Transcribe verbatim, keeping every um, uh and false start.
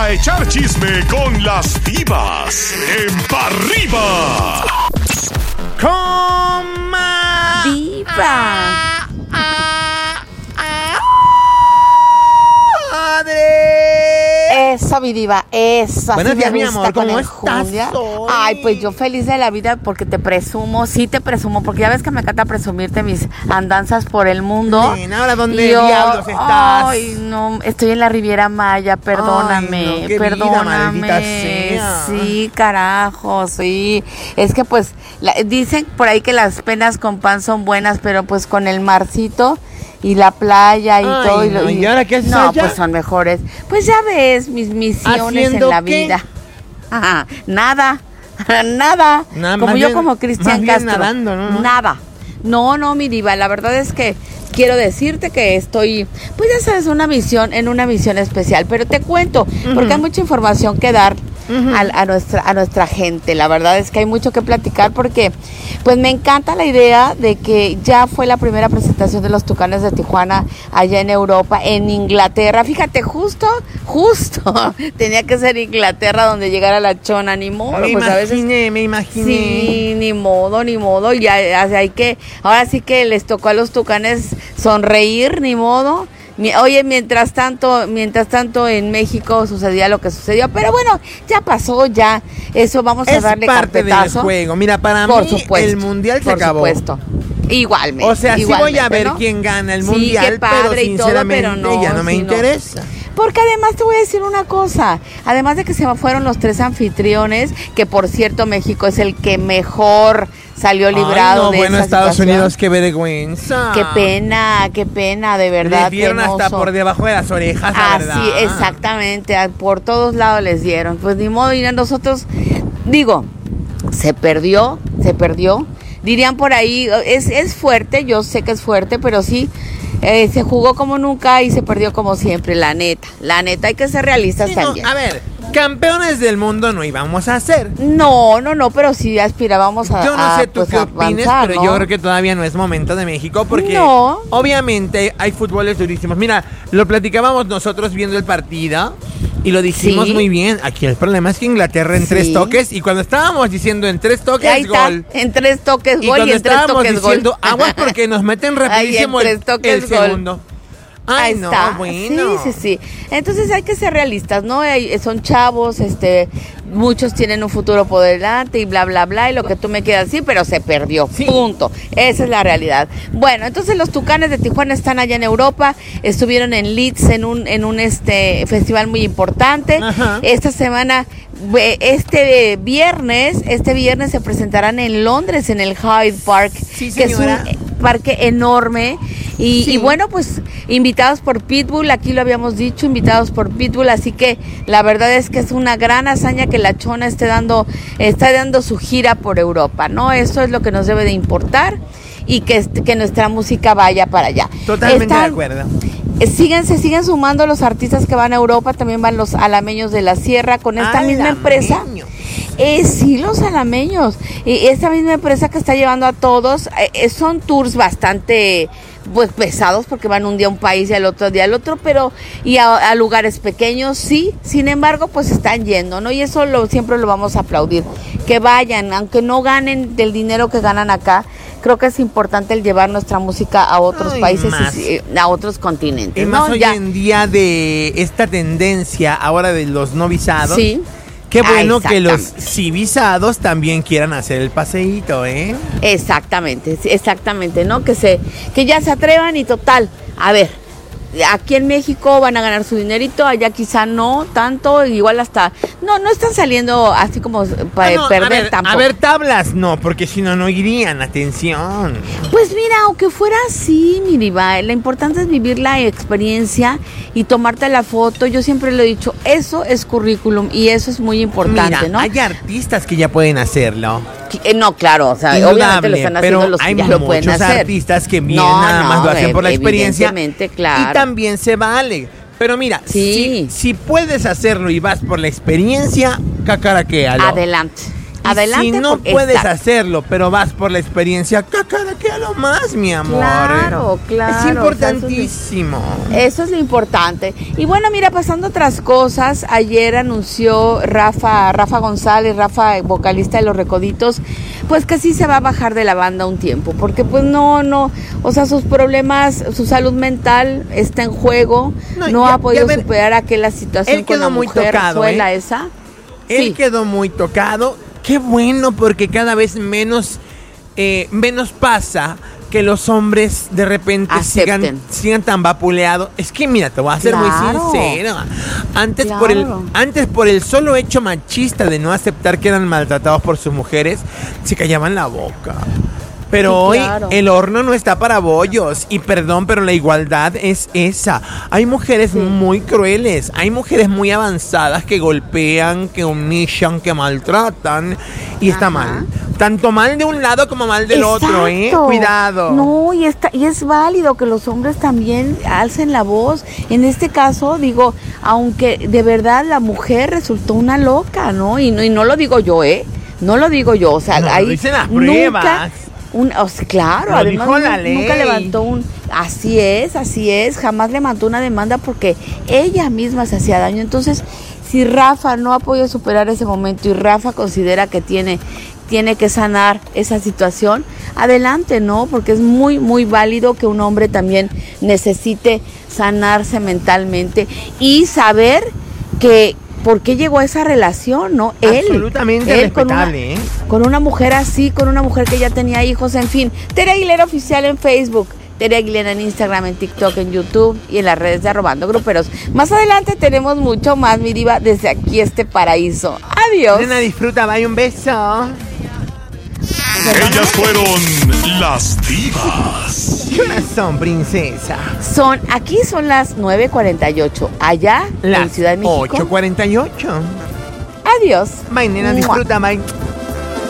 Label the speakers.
Speaker 1: a echar chisme con las divas en Pa' Arriba.
Speaker 2: ¡Coma!
Speaker 3: ¡Diva!
Speaker 2: ¡Madre!
Speaker 3: Eso, mi diva, eso.
Speaker 2: Buenos
Speaker 3: así
Speaker 2: días,
Speaker 3: me
Speaker 2: mi
Speaker 3: gusta
Speaker 2: amor,
Speaker 3: con
Speaker 2: ¿cómo
Speaker 3: enjundia.
Speaker 2: estás hoy?
Speaker 3: Ay, pues yo feliz de la vida porque te presumo, sí te presumo, porque ya ves que me encanta presumirte mis andanzas por el mundo.
Speaker 2: Nena, ¿ahora dónde
Speaker 3: Y yo,
Speaker 2: diablos estás?
Speaker 3: Ay, no, estoy en la Riviera Maya, perdóname,
Speaker 2: Ay, no, qué
Speaker 3: perdóname.
Speaker 2: vida, maldita sea.
Speaker 3: Sí, carajo, sí. Es que pues la- dicen por ahí que las penas con pan son buenas, pero pues con el marcito y la playa y
Speaker 2: Ay,
Speaker 3: todo. Y, lo-
Speaker 2: no, ¿y ahora qué haces
Speaker 3: No,
Speaker 2: allá?
Speaker 3: pues son mejores. Pues ya ves mis misiones
Speaker 2: ¿Haciendo
Speaker 3: en la
Speaker 2: qué?
Speaker 3: vida. Ajá, nada, nada.
Speaker 2: Nada,
Speaker 3: como
Speaker 2: más
Speaker 3: yo,
Speaker 2: bien-
Speaker 3: como Cristian
Speaker 2: más bien
Speaker 3: Castro.
Speaker 2: nadando, ¿no?
Speaker 3: Nada. No, no, mi diva, la verdad es que quiero decirte que estoy, pues ya sabes, una misión, en una misión especial, pero te cuento, porque hay mucha información que dar a, a nuestra, a nuestra gente. La verdad es que hay mucho que platicar porque, pues me encanta la idea de que ya fue la primera presentación de los Tucanes de Tijuana allá en Europa, en Inglaterra. Fíjate, justo, justo, tenía que ser Inglaterra donde llegara la chona, ni modo,
Speaker 2: Me
Speaker 3: pues a veces...
Speaker 2: imaginé, me imaginé.
Speaker 3: Sí, ni modo, ni modo. Ya, hay que, ahora sí que les tocó a los Tucanes sonreír, ni modo. Mi- Oye, mientras tanto, mientras tanto en México sucedía lo que sucedió, pero bueno, ya pasó, ya eso vamos a
Speaker 2: Es
Speaker 3: darle
Speaker 2: parte del
Speaker 3: carpetazo.
Speaker 2: juego. Mira, para
Speaker 3: Por
Speaker 2: mí
Speaker 3: supuesto,
Speaker 2: el mundial se
Speaker 3: por
Speaker 2: acabó.
Speaker 3: supuesto. Igualmente.
Speaker 2: O sea, sí voy a
Speaker 3: igualmente,
Speaker 2: ver
Speaker 3: ¿no?
Speaker 2: quién gana el
Speaker 3: Sí,
Speaker 2: mundial,
Speaker 3: qué padre
Speaker 2: pero
Speaker 3: y todo,
Speaker 2: sinceramente
Speaker 3: pero no,
Speaker 2: ya no me
Speaker 3: sí, no.
Speaker 2: interesa.
Speaker 3: Porque además te voy a decir una cosa, además de que se fueron los tres anfitriones, que por cierto México es el que mejor salió librado
Speaker 2: Ay, no,
Speaker 3: de
Speaker 2: bueno,
Speaker 3: esa
Speaker 2: Estados
Speaker 3: situación.
Speaker 2: Unidos, qué vergüenza.
Speaker 3: Qué pena, qué pena, de verdad.
Speaker 2: Les dieron hasta
Speaker 3: penoso.
Speaker 2: por debajo de las orejas, la
Speaker 3: Así,
Speaker 2: verdad.
Speaker 3: exactamente, a- por todos lados les dieron. Pues ni modo, y a nosotros, digo, se perdió, se perdió. Dirían por ahí, es, es fuerte, yo sé que es fuerte, pero sí, eh, se jugó como nunca y se perdió como siempre, la neta. La neta, hay que ser realistas
Speaker 2: Sí, no,
Speaker 3: también.
Speaker 2: a ver, campeones del mundo no íbamos a ser.
Speaker 3: No, no, no, pero sí aspirábamos a
Speaker 2: Yo no
Speaker 3: a,
Speaker 2: sé tú
Speaker 3: pues,
Speaker 2: qué
Speaker 3: a
Speaker 2: opines,
Speaker 3: avanzar,
Speaker 2: pero
Speaker 3: ¿no?
Speaker 2: yo creo que todavía no es momento de México porque
Speaker 3: No.
Speaker 2: obviamente hay fútboles durísimos. Mira, lo platicábamos nosotros viendo el partido y lo dijimos
Speaker 3: Sí.
Speaker 2: muy bien. Aquí el problema es que Inglaterra en
Speaker 3: Sí.
Speaker 2: tres toques y cuando estábamos diciendo en tres toques
Speaker 3: Ahí está,
Speaker 2: gol.
Speaker 3: en tres toques
Speaker 2: Y
Speaker 3: gol
Speaker 2: cuando
Speaker 3: y en tres
Speaker 2: estábamos
Speaker 3: toques
Speaker 2: diciendo
Speaker 3: gol.
Speaker 2: aguas porque nos meten rapidísimo
Speaker 3: Ahí en
Speaker 2: el,
Speaker 3: tres toques
Speaker 2: el
Speaker 3: gol.
Speaker 2: segundo. Ay,
Speaker 3: Ahí
Speaker 2: no,
Speaker 3: está.
Speaker 2: bueno.
Speaker 3: Sí, sí, sí. Entonces hay que ser realistas, ¿no? Hay- son chavos, este, muchos tienen un futuro por delante y bla, bla, bla, y lo que tú me quieras decir, pero se perdió.
Speaker 2: Sí.
Speaker 3: Punto. Esa es la realidad. Bueno, entonces los Tucanes de Tijuana están allá en Europa, estuvieron en Leeds en un, en un este festival muy importante.
Speaker 2: Ajá.
Speaker 3: Esta semana, eh, este viernes, este viernes se presentarán en Londres, en el Hyde Park,
Speaker 2: Sí,
Speaker 3: que es un
Speaker 2: señora.
Speaker 3: parque enorme. Y,
Speaker 2: Sí.
Speaker 3: y bueno, pues invitados por Pitbull, aquí lo habíamos dicho, invitados por Pitbull, así que la verdad es que es una gran hazaña que la Chona esté dando, está dando su gira por Europa, ¿no? Eso es lo que nos debe de importar y que, est- que nuestra música vaya para allá.
Speaker 2: Totalmente
Speaker 3: Están-
Speaker 2: de acuerdo.
Speaker 3: eh, Siguen, se siguen sumando los artistas que van a Europa, también van los alameños de la sierra con esta misma empresa.
Speaker 2: Alameños.
Speaker 3: Eh, sí, los alameños. Y esta misma empresa que está llevando a todos, eh, eh, son tours bastante pues pesados porque van un día a un país y al otro día al otro, pero y a, a lugares pequeños, sí. Sin embargo, pues están yendo, ¿no? Y eso lo, siempre lo vamos a aplaudir. Que vayan, aunque no ganen del dinero que ganan acá, creo que es importante el llevar nuestra música a otros
Speaker 2: Ay,
Speaker 3: países,
Speaker 2: más.
Speaker 3: y, eh, a otros continentes,
Speaker 2: Y más
Speaker 3: ¿no?
Speaker 2: hoy
Speaker 3: Ya.
Speaker 2: en día de esta tendencia ahora de los no visados.
Speaker 3: Sí.
Speaker 2: Qué
Speaker 3: Ah,
Speaker 2: bueno que los
Speaker 3: exactamente.
Speaker 2: sí visados también quieran hacer el paseíto, ¿eh?
Speaker 3: Exactamente, sí, exactamente, ¿no? Que se, que ya se atrevan y total, a ver, aquí en México van a ganar su dinerito, allá quizá no tanto, igual hasta, no, no están saliendo así como para
Speaker 2: Ah, no,
Speaker 3: perder
Speaker 2: a ver,
Speaker 3: tampoco.
Speaker 2: A ver, tablas no, porque si no, no irían, atención.
Speaker 3: Pues mira, aunque fuera así, mi diva, lo importante es vivir la experiencia y tomarte la foto. Yo siempre lo he dicho, eso es currículum y eso es muy importante,
Speaker 2: Mira,
Speaker 3: ¿no?
Speaker 2: hay artistas que ya pueden hacerlo.
Speaker 3: Eh, No, claro, o sea, obviamente lo
Speaker 2: Indudable,
Speaker 3: están haciendo
Speaker 2: pero
Speaker 3: los que
Speaker 2: hay
Speaker 3: ya lo pueden
Speaker 2: muchos
Speaker 3: hacer.
Speaker 2: artistas que bien
Speaker 3: No,
Speaker 2: nada más
Speaker 3: no,
Speaker 2: lo hacen por la experiencia.
Speaker 3: evidentemente, claro.
Speaker 2: Y también se vale. Pero mira,
Speaker 3: Sí.
Speaker 2: si, si puedes hacerlo y vas por la experiencia, cacaraquéalo.
Speaker 3: Adelante.
Speaker 2: Y
Speaker 3: adelante.
Speaker 2: Si no
Speaker 3: porque
Speaker 2: puedes
Speaker 3: está-
Speaker 2: hacerlo, pero vas por la experiencia, cácara, que a lo más, mi amor.
Speaker 3: Claro, claro.
Speaker 2: Es importantísimo.
Speaker 3: Eso es lo importante. Y bueno, mira, pasando otras cosas, ayer anunció Rafa, Rafa González, Rafa, vocalista de Los Recoditos, pues que sí se va a bajar de la banda un tiempo, porque pues no, no, o sea, sus problemas, su salud mental está en juego,
Speaker 2: No,
Speaker 3: no,
Speaker 2: ya-
Speaker 3: ha podido
Speaker 2: ya ver,
Speaker 3: superar aquella situación
Speaker 2: él
Speaker 3: con
Speaker 2: quedó
Speaker 3: la
Speaker 2: muy
Speaker 3: mujer,
Speaker 2: tocado,
Speaker 3: fue la
Speaker 2: ¿eh?
Speaker 3: esa.
Speaker 2: Él
Speaker 3: Sí.
Speaker 2: quedó muy tocado. Qué bueno, porque cada vez menos, eh, menos pasa que los hombres de repente sigan,
Speaker 3: Acepten.
Speaker 2: sigan tan vapuleados. Es que mira, te voy a ser
Speaker 3: Claro.
Speaker 2: muy sincero. Antes, por el,
Speaker 3: Claro.
Speaker 2: antes por el solo hecho machista de no aceptar que eran maltratados por sus mujeres, se callaban la boca. Pero
Speaker 3: Sí,
Speaker 2: hoy
Speaker 3: claro.
Speaker 2: el horno no está para bollos. Y perdón, pero la igualdad es esa. Hay mujeres
Speaker 3: Sí.
Speaker 2: muy crueles. Hay mujeres muy avanzadas que golpean, que humillan, que maltratan. Y está
Speaker 3: Ajá.
Speaker 2: mal. Tanto mal de un lado como mal del otro, ¿eh?
Speaker 3: Exacto.
Speaker 2: Cuidado.
Speaker 3: No, y, está, y es válido que los hombres también alcen la voz. En este caso, digo, aunque de verdad la mujer resultó una loca, ¿no? Y no, y no lo digo yo, ¿eh? No lo digo yo, o sea,
Speaker 2: No, lo
Speaker 3: ahí
Speaker 2: dicen las
Speaker 3: nunca...
Speaker 2: pruebas.
Speaker 3: Un, o sea, claro,
Speaker 2: Lo
Speaker 3: además
Speaker 2: dijo la
Speaker 3: nu- nunca
Speaker 2: ley.
Speaker 3: levantó un... Así es, así es, jamás levantó una demanda porque ella misma se hacía daño. Entonces, si Rafa no ha podido superar ese momento y Rafa considera que tiene, tiene que sanar esa situación, adelante, ¿no? Porque es muy, muy válido que un hombre también necesite sanarse mentalmente y saber que por qué llegó a esa relación, ¿no? Él.
Speaker 2: Absolutamente
Speaker 3: él con una-
Speaker 2: respetable, ¿eh?
Speaker 3: Con una mujer así, con una mujer que ya tenía hijos, en fin. Tere Aguilera Oficial en Facebook, Tere Aguilera en Instagram, en TikTok, en YouTube y en las redes de Arrobando Gruperos. Más adelante tenemos mucho más, mi diva, desde aquí este paraíso. Adiós.
Speaker 2: Nena, disfruta, vaya un beso.
Speaker 1: Ellas fueron las divas.
Speaker 2: ¿Qué horas son, princesa?
Speaker 3: Son, aquí son las nueve cuarenta y ocho, allá en
Speaker 2: Las
Speaker 3: Ciudad de México.
Speaker 2: ocho cuarenta y ocho.
Speaker 3: Adiós.
Speaker 2: Bye, nena,
Speaker 3: Mua.
Speaker 2: disfruta, bye.